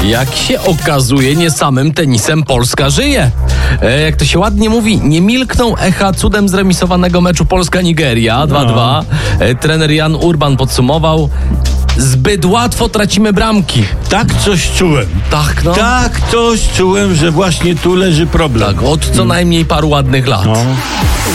Jak się okazuje, nie samym tenisem Polska żyje. Jak to się ładnie mówi, nie milkną echa cudem zremisowanego meczu Polska-Nigeria 2-2. Trener Jan Urban podsumował: zbyt łatwo tracimy bramki. Tak coś czułem. Tak, no. Tak coś czułem, że właśnie tu leży problem. Tak, od co najmniej paru ładnych lat. No.